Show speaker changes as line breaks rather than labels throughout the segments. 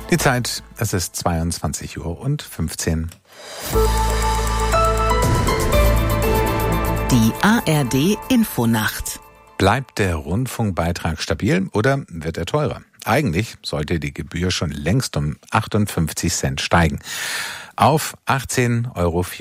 Die Zeit, es ist 22:15 Uhr.
Die ARD-Infonacht.
Bleibt der Rundfunkbeitrag stabil oder wird er teurer? Eigentlich sollte die Gebühr schon längst um 58 Cent steigen. Auf 18,94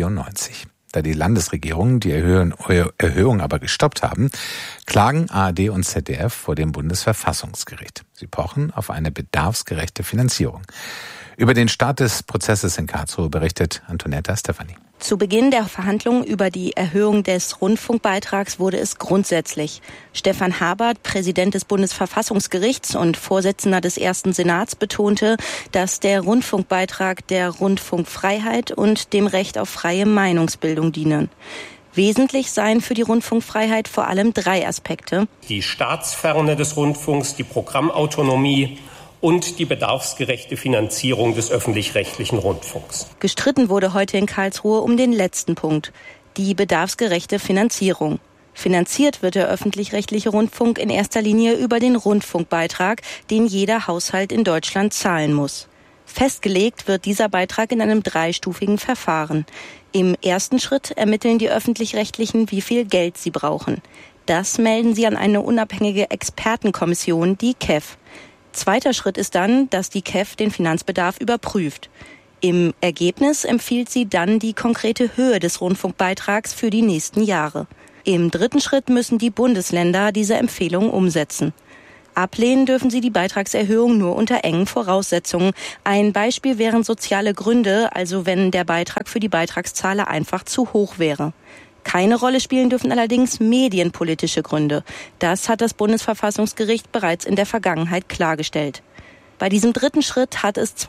€. Da die Landesregierungen die Erhöhung aber gestoppt haben, klagen ARD und ZDF vor dem Bundesverfassungsgericht. Sie pochen auf eine bedarfsgerechte Finanzierung. Über den Start des Prozesses in Karlsruhe berichtet Antonetta Stefani.
Zu Beginn der Verhandlungen über die Erhöhung des Rundfunkbeitrags wurde es grundsätzlich. Stefan Habert, Präsident des Bundesverfassungsgerichts und Vorsitzender des Ersten Senats, betonte, dass der Rundfunkbeitrag der Rundfunkfreiheit und dem Recht auf freie Meinungsbildung dienen. Wesentlich seien für die Rundfunkfreiheit vor allem 3 Aspekte:
die Staatsferne des Rundfunks, die Programmautonomie und die bedarfsgerechte Finanzierung des öffentlich-rechtlichen Rundfunks.
Gestritten wurde heute in Karlsruhe um den letzten Punkt, die bedarfsgerechte Finanzierung. Finanziert wird der öffentlich-rechtliche Rundfunk in erster Linie über den Rundfunkbeitrag, den jeder Haushalt in Deutschland zahlen muss. Festgelegt wird dieser Beitrag in einem 3-stufigen Verfahren. Im ersten Schritt ermitteln die Öffentlich-Rechtlichen, wie viel Geld sie brauchen. Das melden sie an eine unabhängige Expertenkommission, die KEF. Zweiter Schritt ist dann, dass die KEF den Finanzbedarf überprüft. Im Ergebnis empfiehlt sie dann die konkrete Höhe des Rundfunkbeitrags für die nächsten Jahre. Im dritten Schritt müssen die Bundesländer diese Empfehlung umsetzen. Ablehnen dürfen sie die Beitragserhöhung nur unter engen Voraussetzungen. Ein Beispiel wären soziale Gründe, also wenn der Beitrag für die Beitragszahler einfach zu hoch wäre. Keine Rolle spielen dürfen allerdings medienpolitische Gründe. Das hat das Bundesverfassungsgericht bereits in der Vergangenheit klargestellt. Bei diesem dritten Schritt hat es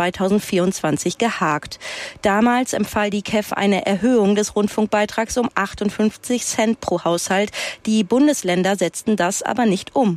2024 gehakt. Damals empfahl die KEF eine Erhöhung des Rundfunkbeitrags um 58 Cent pro Haushalt. Die Bundesländer setzten das aber nicht um.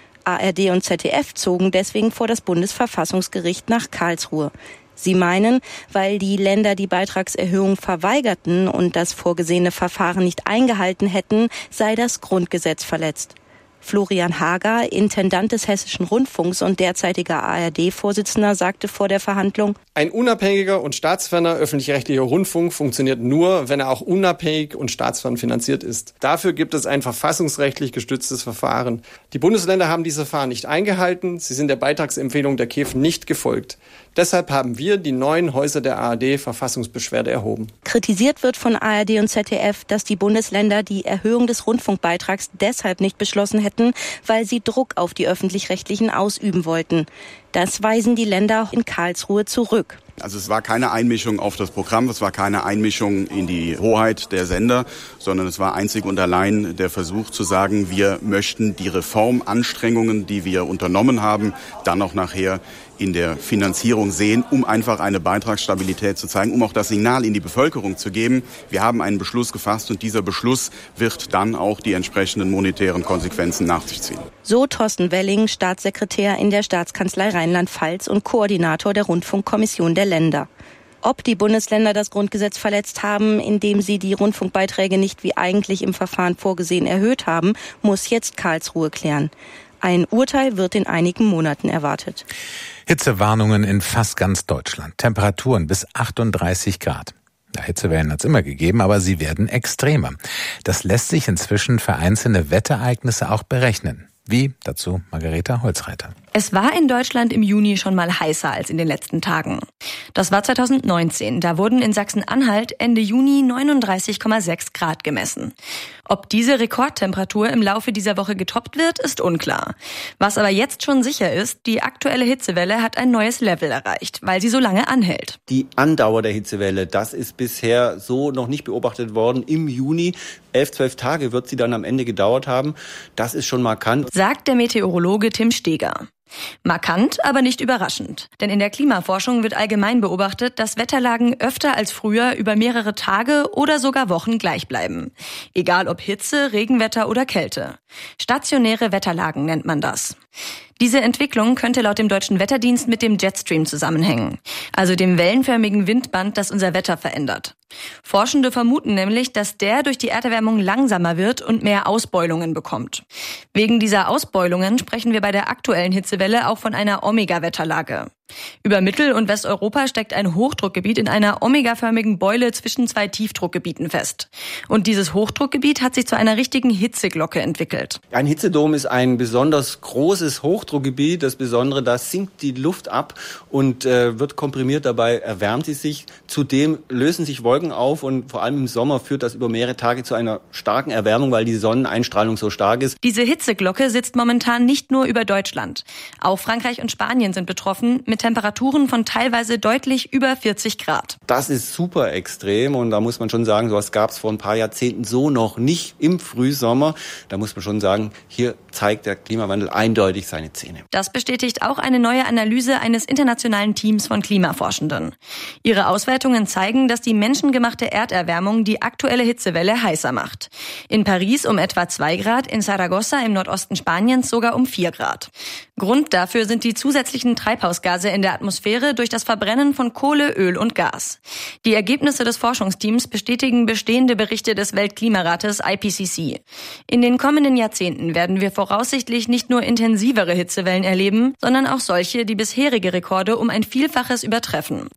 ARD und ZDF zogen deswegen vor das Bundesverfassungsgericht nach Karlsruhe. Sie meinen, weil die Länder die Beitragserhöhung verweigerten und das vorgesehene Verfahren nicht eingehalten hätten, sei das Grundgesetz verletzt. Florian Hager, Intendant des Hessischen Rundfunks und derzeitiger ARD-Vorsitzender, sagte vor der Verhandlung:
Ein unabhängiger und staatsferner öffentlich-rechtlicher Rundfunk funktioniert nur, wenn er auch unabhängig und staatsfern finanziert ist. Dafür gibt es ein verfassungsrechtlich gestütztes Verfahren. Die Bundesländer haben dieses Verfahren nicht eingehalten. Sie sind der Beitragsempfehlung der KEF nicht gefolgt. Deshalb haben wir die 9 Häuser der ARD Verfassungsbeschwerde erhoben.
Kritisiert wird von ARD und ZDF, dass die Bundesländer die Erhöhung des Rundfunkbeitrags deshalb nicht beschlossen hätten, weil sie Druck auf die Öffentlich-Rechtlichen ausüben wollten. Das weisen die Länder in Karlsruhe zurück.
Also es war keine Einmischung auf das Programm, es war keine Einmischung in die Hoheit der Sender, sondern es war einzig und allein der Versuch zu sagen, wir möchten die Reformanstrengungen, die wir unternommen haben, dann auch nachher in der Finanzierung sehen, um einfach eine Beitragsstabilität zu zeigen, um auch das Signal in die Bevölkerung zu geben. Wir haben einen Beschluss gefasst und dieser Beschluss wird dann auch die entsprechenden monetären Konsequenzen nach sich ziehen.
So Thorsten Welling, Staatssekretär in der Staatskanzlei Rheinland-Pfalz und Koordinator der Rundfunkkommission der Länder. Ob die Bundesländer das Grundgesetz verletzt haben, indem sie die Rundfunkbeiträge nicht wie eigentlich im Verfahren vorgesehen erhöht haben, muss jetzt Karlsruhe klären. Ein Urteil wird in einigen Monaten erwartet.
Hitzewarnungen in fast ganz Deutschland. Temperaturen bis 38 Grad. Ja, Hitzewellen hat es immer gegeben, aber sie werden extremer. Das lässt sich inzwischen für einzelne Wetterereignisse auch berechnen. Wie? Dazu Margareta Holzreiter.
Es war in Deutschland im Juni schon mal heißer als in den letzten Tagen. Das war 2019. Da wurden in Sachsen-Anhalt Ende Juni 39,6 Grad gemessen. Ob diese Rekordtemperatur im Laufe dieser Woche getoppt wird, ist unklar. Was aber jetzt schon sicher ist, die aktuelle Hitzewelle hat ein neues Level erreicht, weil sie so lange anhält.
Die Andauer der Hitzewelle, das ist bisher so noch nicht beobachtet worden. Im Juni 11-12 Tage wird sie dann am Ende gedauert haben. Das ist schon markant,
sagt der Meteorologe Tim Steger. Markant, aber nicht überraschend. Denn in der Klimaforschung wird allgemein beobachtet, dass Wetterlagen öfter als früher über mehrere Tage oder sogar Wochen gleich bleiben. Egal ob Hitze, Regenwetter oder Kälte. Stationäre Wetterlagen nennt man das. Diese Entwicklung könnte laut dem Deutschen Wetterdienst mit dem Jetstream zusammenhängen, also dem wellenförmigen Windband, das unser Wetter verändert. Forschende vermuten nämlich, dass der durch die Erderwärmung langsamer wird und mehr Ausbeulungen bekommt. Wegen dieser Ausbeulungen sprechen wir bei der aktuellen Hitzewelle auch von einer Omega-Wetterlage. Über Mittel- und Westeuropa steckt ein Hochdruckgebiet in einer omegaförmigen Beule zwischen zwei Tiefdruckgebieten fest. Und dieses Hochdruckgebiet hat sich zu einer richtigen Hitzeglocke entwickelt.
Ein Hitzedom ist ein besonders großes Hochdruckgebiet. Das Besondere, da sinkt die Luft ab und wird komprimiert. Dabei erwärmt sie sich. Zudem lösen sich Wolken auf und vor allem im Sommer führt das über mehrere Tage zu einer starken Erwärmung, weil die Sonneneinstrahlung so stark ist.
Diese Hitzeglocke sitzt momentan nicht nur über Deutschland. Auch Frankreich und Spanien sind betroffen, mit Temperaturen von teilweise deutlich über 40 Grad.
Das ist super extrem und da muss man schon sagen, sowas gab es vor ein paar Jahrzehnten so noch nicht im Frühsommer. Da muss man schon sagen, hier zeigt der Klimawandel eindeutig seine Zähne.
Das bestätigt auch eine neue Analyse eines internationalen Teams von Klimaforschenden. Ihre Auswertungen zeigen, dass die menschengemachte Erderwärmung die aktuelle Hitzewelle heißer macht. In Paris um etwa 2 Grad, in Saragossa im Nordosten Spaniens sogar um 4 Grad. Grund dafür sind die zusätzlichen Treibhausgase in der Atmosphäre durch das Verbrennen von Kohle, Öl und Gas. Die Ergebnisse des Forschungsteams bestätigen bestehende Berichte des Weltklimarates IPCC. In den kommenden Jahrzehnten werden wir voraussichtlich nicht nur intensivere Hitzewellen erleben, sondern auch solche, die bisherige Rekorde um ein Vielfaches übertreffen.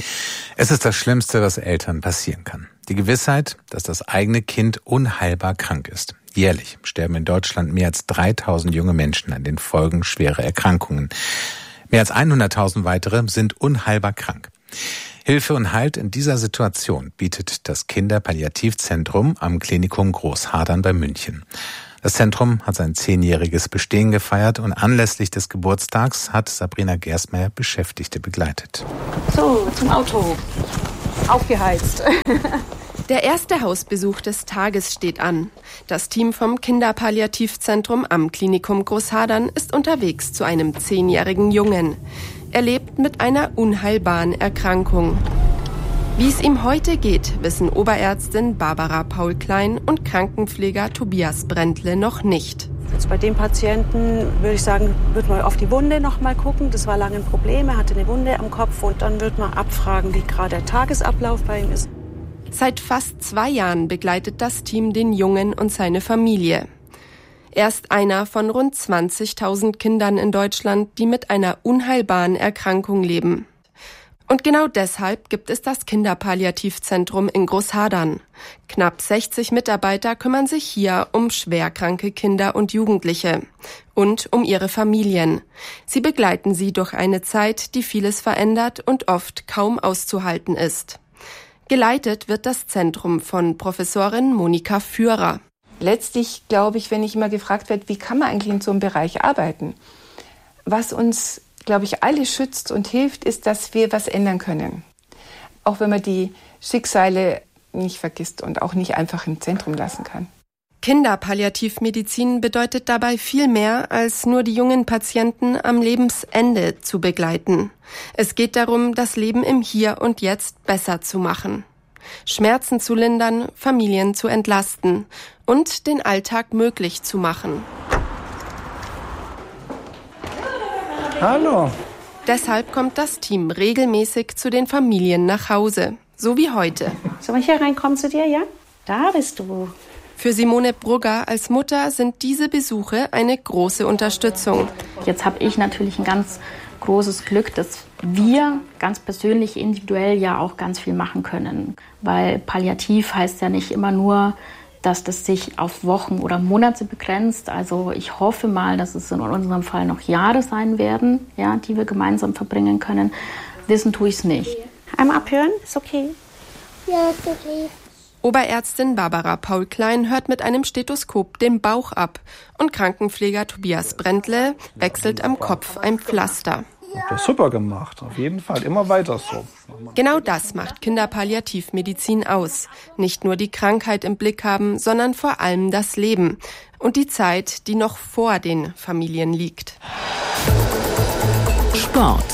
Es ist das Schlimmste, was Eltern passieren kann. Die Gewissheit, dass das eigene Kind unheilbar krank ist. Jährlich sterben in Deutschland mehr als 3000 junge Menschen an den Folgen schwerer Erkrankungen. Mehr als 100.000 weitere sind unheilbar krank. Hilfe und Halt in dieser Situation bietet das Kinderpalliativzentrum am Klinikum Großhadern bei München. Das Zentrum hat sein 10-jähriges Bestehen gefeiert und anlässlich des Geburtstags hat Sabrina Gersmeyer Beschäftigte begleitet.
So, zum Auto. Aufgeheizt.
Der erste Hausbesuch des Tages steht an. Das Team vom Kinderpalliativzentrum am Klinikum Großhadern ist unterwegs zu einem 10-jährigen Jungen. Er lebt mit einer unheilbaren Erkrankung. Wie es ihm heute geht, wissen Oberärztin Barbara Paul-Klein und Krankenpfleger Tobias Brentle noch nicht.
Jetzt bei dem Patienten würde ich sagen, wird man auf die Wunde noch mal gucken. Das war lange ein Problem. Er hatte eine Wunde am Kopf und dann wird man abfragen, wie gerade der Tagesablauf bei ihm ist.
Seit fast 2 Jahren begleitet das Team den Jungen und seine Familie. Er ist einer von rund 20.000 Kindern in Deutschland, die mit einer unheilbaren Erkrankung leben. Und genau deshalb gibt es das Kinderpalliativzentrum in Großhadern. Knapp 60 Mitarbeiter kümmern sich hier um schwerkranke Kinder und Jugendliche und um ihre Familien. Sie begleiten sie durch eine Zeit, die vieles verändert und oft kaum auszuhalten ist. Geleitet wird das Zentrum von Professorin Monika Führer.
Letztlich glaube ich, wenn ich immer gefragt werde, wie kann man eigentlich in so einem Bereich arbeiten? Was uns, glaube ich, alle schützt und hilft, ist, dass wir was ändern können. Auch wenn man die Schicksale nicht vergisst und auch nicht einfach im Zentrum lassen kann.
Kinderpalliativmedizin bedeutet dabei viel mehr, als nur die jungen Patienten am Lebensende zu begleiten. Es geht darum, das Leben im Hier und Jetzt besser zu machen. Schmerzen zu lindern, Familien zu entlasten und den Alltag möglich zu machen.
Hallo.
Deshalb kommt das Team regelmäßig zu den Familien nach Hause, so wie heute.
Soll ich hier reinkommen zu dir, ja? Da bist du.
Für Simone Brugger als Mutter sind diese Besuche eine große Unterstützung.
Jetzt habe ich natürlich ein ganz großes Glück, dass wir ganz persönlich, individuell ja auch ganz viel machen können. Weil palliativ heißt ja nicht immer nur, dass das sich auf Wochen oder Monate begrenzt. Also ich hoffe mal, dass es in unserem Fall noch Jahre sein werden, ja, die wir gemeinsam verbringen können. Wissen tue ich es nicht.
Einmal abhören, ist okay.
Ja, ist okay. Oberärztin Barbara Paul-Klein hört mit einem Stethoskop den Bauch ab und Krankenpfleger Tobias Brentle wechselt am Kopf ein Pflaster.
Das ist super gemacht, auf jeden Fall, immer weiter so.
Genau das macht Kinderpalliativmedizin aus. Nicht nur die Krankheit im Blick haben, sondern vor allem das Leben und die Zeit, die noch vor den Familien liegt.
Sport.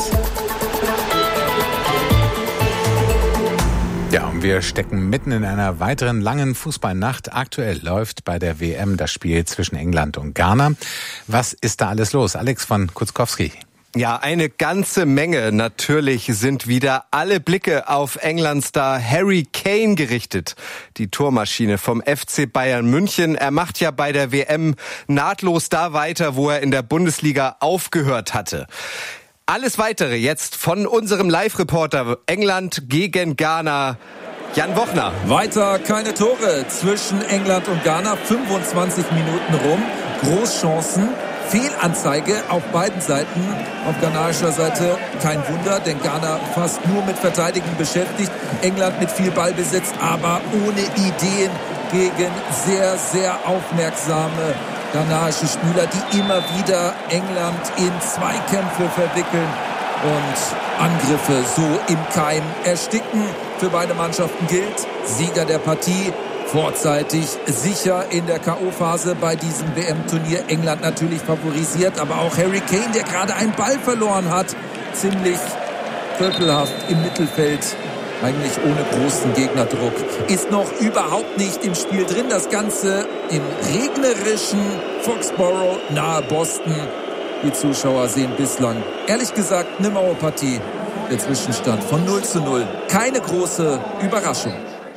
Ja, und wir stecken mitten in einer weiteren langen Fußballnacht. Aktuell läuft bei der WM das Spiel zwischen England und Ghana. Was ist da alles los? Alex von Kutzkowski.
Ja, eine ganze Menge. Natürlich sind wieder alle Blicke auf England-Star Harry Kane gerichtet. Die Tormaschine vom FC Bayern München. Er macht ja bei der WM nahtlos da weiter, wo er in der Bundesliga aufgehört hatte. Alles Weitere jetzt von unserem Live-Reporter England gegen Ghana, Jan Wochner.
Weiter keine Tore zwischen England und Ghana. 25 Minuten rum. Großchancen. Fehlanzeige auf beiden Seiten. Auf ghanaischer Seite kein Wunder, denn Ghana fast nur mit Verteidigen beschäftigt. England mit viel Ballbesitz, aber ohne Ideen gegen sehr, sehr aufmerksame ghanaische Spieler, die immer wieder England in Zweikämpfe verwickeln und Angriffe so im Keim ersticken. Für beide Mannschaften gilt, Sieger der Partie vorzeitig sicher in der K.O.-Phase bei diesem WM-Turnier. England natürlich favorisiert, aber auch Harry Kane, der gerade einen Ball verloren hat, ziemlich kröpelhaft im Mittelfeld, eigentlich ohne großen Gegnerdruck, ist noch überhaupt nicht im Spiel drin. Das Ganze im regnerischen Foxborough nahe Boston. Die Zuschauer sehen bislang, ehrlich gesagt, eine Mauerpartie. Der Zwischenstand von 0:0. Keine große Überraschung.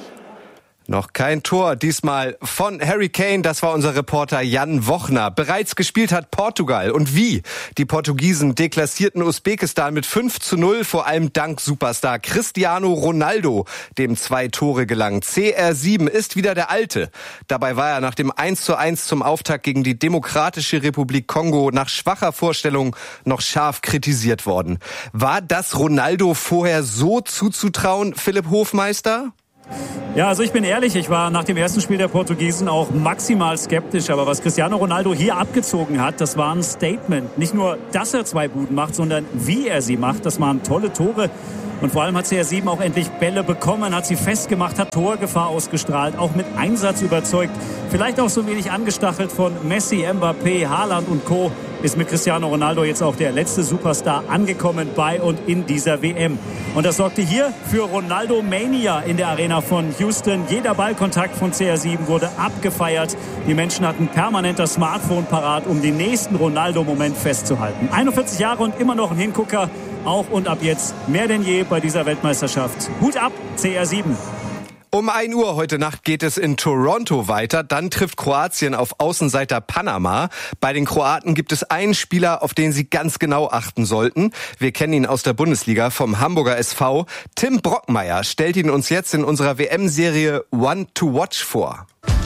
Noch kein Tor, diesmal von Harry Kane. Das war unser Reporter Jan Wochner. Bereits gespielt hat Portugal. Und wie? Die Portugiesen deklassierten Usbekistan mit 5:0, vor allem dank Superstar Cristiano Ronaldo, dem 2 Tore gelangen. CR7 ist wieder der Alte. Dabei war er nach dem 1:1 zum Auftakt gegen die Demokratische Republik Kongo nach schwacher Vorstellung noch scharf kritisiert worden. War das Ronaldo vorher so zuzutrauen, Philipp Hofmeister?
Ja, also ich bin ehrlich, ich war nach dem ersten Spiel der Portugiesen auch maximal skeptisch. Aber was Cristiano Ronaldo hier abgezogen hat, das war ein Statement. Nicht nur, dass er 2 Buden macht, sondern wie er sie macht. Das waren tolle Tore. Und vor allem hat CR7 auch endlich Bälle bekommen, hat sie festgemacht, hat Torgefahr ausgestrahlt, auch mit Einsatz überzeugt. Vielleicht auch so ein wenig angestachelt von Messi, Mbappé, Haaland und Co. ist mit Cristiano Ronaldo jetzt auch der letzte Superstar angekommen bei und in dieser WM. Und das sorgte hier für Ronaldo-Mania in der Arena von Houston. Jeder Ballkontakt von CR7 wurde abgefeiert. Die Menschen hatten permanent das Smartphone parat, um den nächsten Ronaldo-Moment festzuhalten. 41 Jahre und immer noch ein Hingucker. Auch und ab jetzt mehr denn je bei dieser Weltmeisterschaft. Hut ab, CR7.
Um 1 Uhr heute Nacht geht es in Toronto weiter. Dann trifft Kroatien auf Außenseiter Panama. Bei den Kroaten gibt es einen Spieler, auf den Sie ganz genau achten sollten. Wir kennen ihn aus der Bundesliga vom Hamburger SV. Tim Brockmeier stellt ihn uns jetzt in unserer WM-Serie One to Watch vor.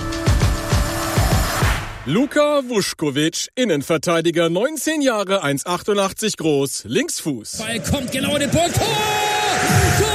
Luka Vušković, Innenverteidiger, 19 Jahre, 1,88 groß, Linksfuß.
Ball kommt genau in den Punkt. Tor! Tor!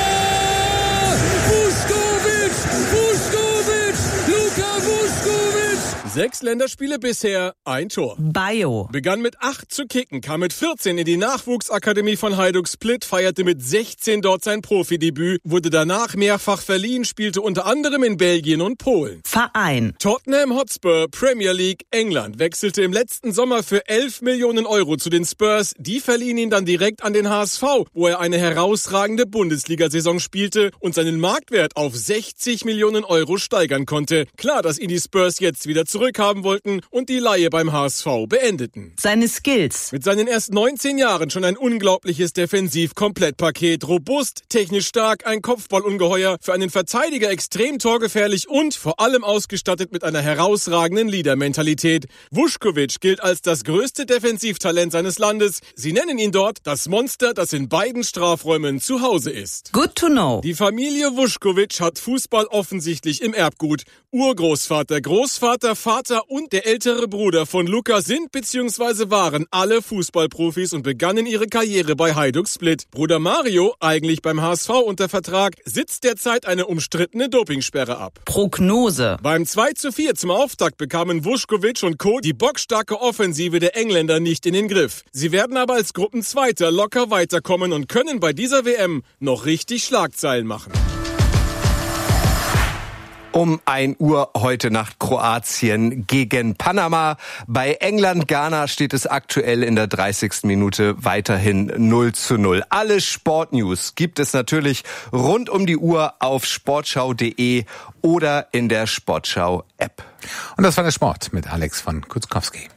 Vušković! Luka Vušković!
6 Länderspiele bisher, 1 Tor.
Bayo.
Begann mit 8 zu kicken, kam mit 14 in die Nachwuchsakademie von Hajduk Split, feierte mit 16 dort sein Profidebüt, wurde danach mehrfach verliehen, spielte unter anderem in Belgien und Polen.
Verein.
Tottenham Hotspur, Premier League, England, wechselte im letzten Sommer für 11 Millionen Euro zu den Spurs. Die verliehen ihn dann direkt an den HSV, wo er eine herausragende Bundesliga-Saison spielte und seinen Marktwert auf 60 Millionen Euro steigern konnte. Klar, dass ihn die Spurs jetzt wieder zurückhaben wollten und die Leihe beim HSV beendeten.
Seine Skills.
Mit seinen erst 19 Jahren schon ein unglaubliches Defensiv-Komplettpaket. Robust, technisch stark, ein Kopfballungeheuer, für einen Verteidiger extrem torgefährlich und vor allem ausgestattet mit einer herausragenden Leader-Mentalität. Vušković gilt als das größte Defensivtalent seines Landes. Sie nennen ihn dort das Monster, das in beiden Strafräumen zu Hause ist.
Good to know.
Die Familie Vušković hat Fußball offensichtlich im Erbgut. Urgroßvater, Großvater, Vater und der ältere Bruder von Luka sind bzw. waren alle Fußballprofis und begannen ihre Karriere bei Hajduk Split. Bruder Mario, eigentlich beim HSV unter Vertrag, sitzt derzeit eine umstrittene Dopingsperre ab.
Prognose.
Beim 2:4 zum Auftakt bekamen Vušković und Co. die bockstarke Offensive der Engländer nicht in den Griff. Sie werden aber als Gruppenzweiter locker weiterkommen und können bei dieser WM noch richtig Schlagzeilen machen.
Um 1 Uhr heute Nacht Kroatien gegen Panama. Bei England-Ghana steht es aktuell in der 30. Minute weiterhin 0:0. Alle Sportnews gibt es natürlich rund um die Uhr auf sportschau.de oder in der Sportschau-App.
Und das war der Sport mit Alex von Kutzkowski.